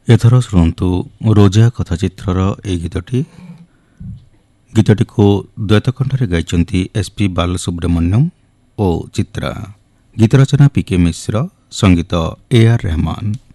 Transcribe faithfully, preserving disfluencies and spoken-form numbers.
ଏଥର ଶୁଣନ୍ତୁ ରୋଜା କଥାଚିତ୍ରର ଏହି ଗୀତଟି ଗୀତଟିକୁ ଦ୍ୱୈତ କଣ୍ଠରେ ଗାଇଛନ୍ତି ଏସ୍ପି ବାଲସୁବ୍ରମଣ୍ୟମ୍ ଓ ଚିତ୍ରା। ଗୀତ ରଚନା ପି କେ ମିଶ୍ର, ସଙ୍ଗୀତ ଏ ଆର୍ ରେହମାନ।